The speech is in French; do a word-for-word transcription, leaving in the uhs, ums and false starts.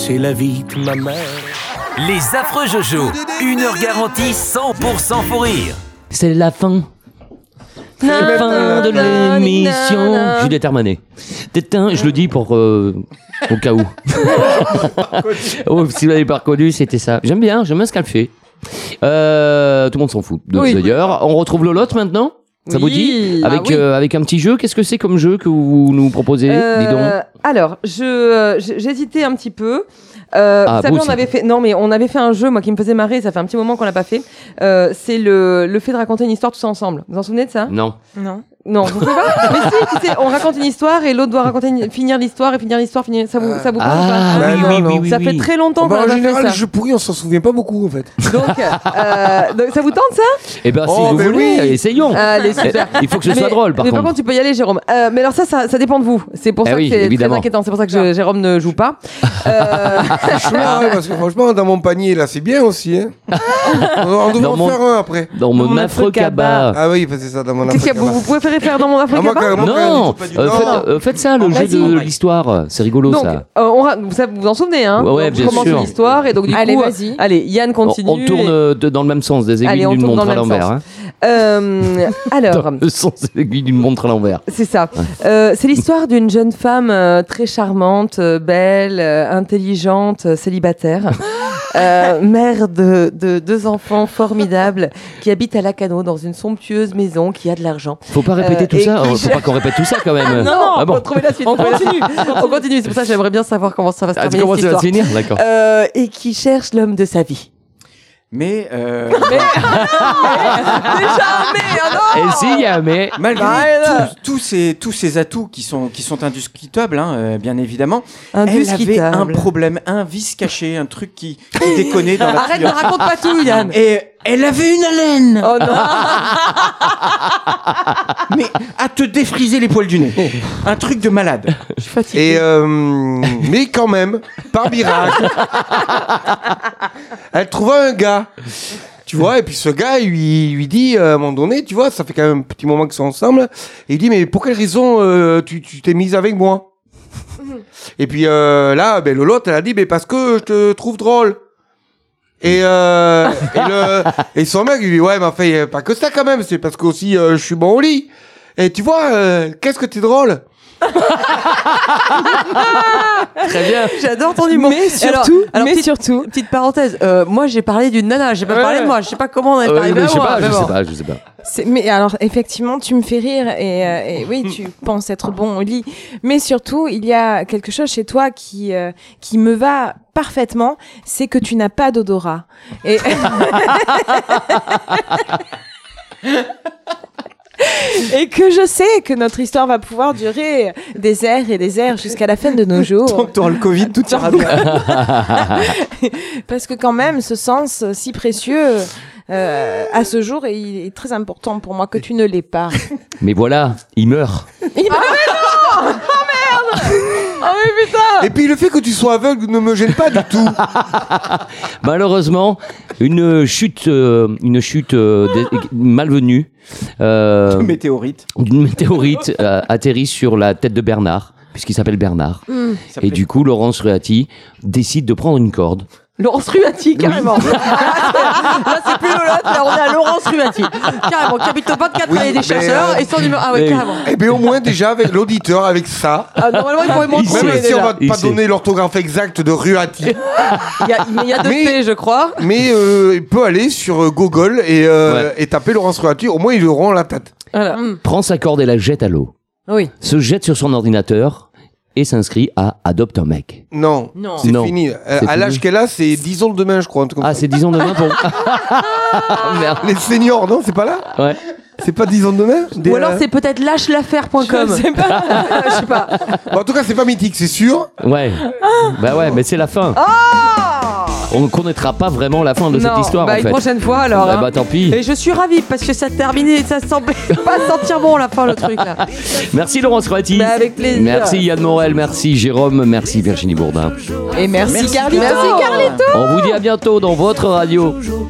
c'est la vie de ma mère. Les affreux Jojo, une heure garantie cent pour cent fou rire. C'est la fin. La fin de l'émission. Juliette Armanet. Tétin, je le dis pour euh, au cas où. Oh, si vous l'avez pas reconnu, c'était ça. J'aime bien, j'aime bien ce qu'elle fait. Euh, tout le monde s'en fout. De, Oui. D'ailleurs, on retrouve Lolotte maintenant. Ça Oui. vous dit Ah avec, oui. euh, avec un petit jeu. Qu'est-ce que c'est comme jeu que vous nous proposez? Euh, Dis donc. Alors, je, euh, j'ai- j'hésitais un petit peu. Euh, Ah, vous savez, vous on aussi. avait fait. Non, mais on avait fait un jeu, moi, qui me faisait marrer. Ça fait un petit moment qu'on l'a pas fait. Euh, c'est le, le fait de raconter une histoire tous ensemble. Vous vous en souvenez de ça? Non. Non. Non, vous pouvez pas. Mais si, tu sais, on raconte une histoire et l'autre doit raconter une- finir l'histoire et finir l'histoire. Finir. Ça vous, ça vous parle ou pas? Ah, Bah, oui, non, oui, non. oui, oui, Ça oui. fait très longtemps Bah, qu'on en a pas général, fait les ça. jeux pourris, on s'en souvient pas beaucoup en fait. Donc, euh, donc, ça vous tente ça? Eh ben, si Oh, vous mais voulez, oui. essayons. Allez, super. Il faut que ce soit Mais- drôle, par mais contre. par contre, tu peux y aller, Jérôme. Euh, mais alors ça, ça, ça dépend de vous. C'est pour Eh ça oui, que c'est évidemment. très inquiétant. C'est pour ça que je- Jérôme ne joue pas. Euh, Franchement, ouais, parce que franchement, dans mon panier là, c'est bien aussi. Hein. on on devrait Dans en mon- faire un après. Dans mon mon affreux Afro-Cabas. cabas. Ah oui, c'est ça, dans mon Qu'est-ce que vous, vous préférez faire dans mon Ah, moi, Afro-Cabas? quand- moi, quand Non, elle dit pas du- euh, non. faites, euh, faites ça, le jeu Vas-y. de l'histoire. C'est rigolo, Donc, ça. euh, on ra- vous, ça, vous vous en souvenez, hein? Ouais, ouais, Donc, bien je commence sûr. l'histoire et donc du Allez, coup, vas-y. euh, allez, Yann On, continue. on tourne et- euh, de- dans le même sens, des aiguilles Allez, on d'une tourne montre dans à le même l'envers. sens. Hein. Euh, alors, Dans le sens des aiguilles d'une montre à l'envers. c'est ça. Euh, c'est l'histoire d'une jeune femme euh, très charmante, euh, belle, euh, intelligente, euh, célibataire, euh, mère de, de deux enfants formidables, qui habite à Lacanau dans une somptueuse maison qui a de l'argent. Faut pas répéter Euh, tout et ça. qui Faut cherche- pas qu'on répète tout ça quand même. Non, non, Ah bon. faut trouver la suite. On faut trouver la continue. suite. On continue. C'est pour ça que j'aimerais bien savoir comment ça va se Ah, terminer. comment cette ça va se histoire. finir? D'accord. Euh, et qui cherche l'homme de sa vie. Mais euh, Déjà, mais ah non Et s'il y a un mais. malgré Bah, là. tous, tous ces, tous ces atouts qui sont, qui sont indiscutables, hein, euh, bien évidemment, elle avait Indiscutable. un problème, un vice caché, un truc qui, qui déconnait dans la Arrête, ne tuyauterie. raconte pas tout, Yann. Et elle avait une haleine, Oh non. mais à te défriser les poils du nez. Un truc de malade. Je suis fatiguée. Et euh, mais quand même, par miracle, elle trouva un gars. Tu vois, et puis ce gars, il lui, il lui dit, euh, à un moment donné, tu vois, ça fait quand même un petit moment qu'ils sont ensemble, et il dit, mais pour quelle raison euh, tu tu t'es mise avec moi? Et puis euh, là, ben, Lolotte, elle a dit, mais parce que je te trouve drôle. Et, euh, et, le, et son mec, il lui dit, ouais, mais enfin, y a pas que ça quand même, c'est parce que aussi euh, je suis bon au lit. Et tu vois, euh, qu'est-ce que t'es drôle? Très bien. J'adore ton humour. Mais Alors- surtout, alors, mais petite, surtout, petite parenthèse, euh, moi j'ai parlé d'une nana, j'ai pas Ouais. parlé de moi, je sais pas comment on est Euh, arrivé mais à je sais moi. pas, je mais sais bon. pas, je sais pas. c'est- mais alors effectivement, tu me fais rire et, euh, et oui, tu penses être bon au lit. Mais surtout, il y a quelque chose chez toi qui euh, qui me va parfaitement, c'est que tu n'as pas d'odorat. Et Et que je sais que notre histoire va pouvoir durer des heures et des heures jusqu'à la fin de nos jours. Tant que t'auras le Covid, tout ira bien. Parce que quand même, ce sens si précieux euh, à ce jour, et il est très important pour moi que tu ne l'aies pas. Mais voilà, il meurt. Et puis le fait que tu sois aveugle ne me gêne pas du tout. Malheureusement, une chute, euh, une chute euh, dé- malvenue euh, Météorite. d'une météorite euh, atterrit sur la tête de Bernard, puisqu'il s'appelle Bernard. Et du coup, Laurence Ruati décide de prendre une corde. Laurence Ruati, carrément. Là, c'est plus Lolotte, là, on est à Laurence Ruati. Carrément, qui habite au vingt-quatre Oui, allée des mais, chercheurs euh, et son numéro. Ah ouais, mais- carrément. Eh bien au moins déjà avec l'auditeur, avec ça, Ah, normalement, il pourrait Il montrer. sait. même si on va Il pas sait. donner l'orthographe exacte de Ruati, Il y a, mais il y a deux Mais- T, je crois. mais euh, il peut aller sur euh, Google et, euh, Ouais. et taper Laurence Ruati, au moins ils auront la tête. Voilà. Prend sa corde et la jette à l'eau. Oui. Se jette sur son ordinateur et s'inscrit à Adopte un mec. Non, Non. c'est Non. fini. Euh, C'est à l'âge fini. qu'elle a, c'est disons le demain, je crois. un truc comme Ah, ça. c'est disons demain pour. Merde. Les seniors, non, c'est pas là? Ouais. C'est pas disons demain? Des, Ou alors euh, c'est peut-être lâche l'affaire point com. Je sais pas. Je sais pas. bon, en tout cas, c'est pas mythique, c'est sûr. Ouais. Bah ouais, mais c'est la fin. On ne connaîtra pas vraiment la fin de cette Non, histoire bah en une fait. prochaine fois alors. Eh hein. bah tant pis. Et je suis ravie parce que ça terminait, ça semblait pas sentir bon la fin le truc là. Merci Laurence Ruati. Bah, avec plaisir. Merci Yann Morel, merci Jérôme, merci Virginie Bourdin. Et merci, Merci, Carlito. Merci Carlito. On vous dit à bientôt dans votre radio.